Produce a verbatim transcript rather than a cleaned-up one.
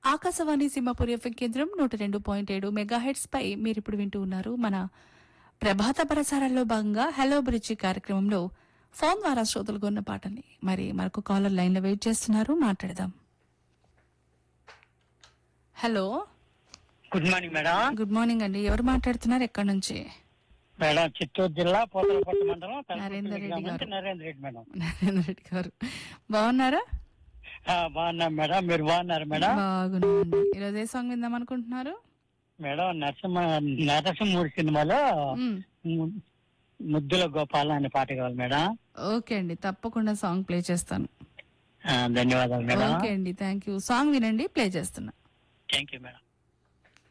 Akashvani Simhapuri FM కేంద్రం నూట రెండు పాయింట్ ఏడు మెగా హెడ్స్ పై మీరు ఇప్పుడు వింటూ ఉన్నారు మన ప్రభాత ప్రసారాల్లో భాగంగా హలో బ్రిడ్జి కార్యక్రమంలో ఫోన్ ద్వారా శ్రోతలు కొన్న పాటల్ని మరి మరొక కాలర్ లైన్ లో వెయిట్ చేస్తున్నారు, మాట్లాడదాం. Hello, good morning madam. Good morning అండి. ఎవరు మాట్లాడుతున్నారు, ఎక్కడి నుంచి? మేడం చిత్తూరు జిల్లా పోతలపట్టు మండలం నరేందర్ రెడ్డి గారు. నరేంద్ర రెడ్డి మేడం. నరేంద్ర రెడ్డి గారు బాగున్నారా? ఆ, బాగున్నాం మేడం. మీరు బాగున్నారు మేడం? బాగున్నాండి. ఈరోజు ఏ సాంగ్ విందాం అనుకుంటున్నారు? మేడం నరసింహ నరసింహమూర్తి సినిమాలో మ్, ము- ముద్దుల గోపాల అనే పాట కావాలి మేడం. ఓకే అండి, తప్పకుండా సాంగ్ ప్లే చేస్తాను. ఆ, ధన్యవాదాలు మేడం. ఓకే అండి, థ్యాంక్ యూ. సాంగ్ వినండి, ప్లే చేస్తున్నా. Thank you madam.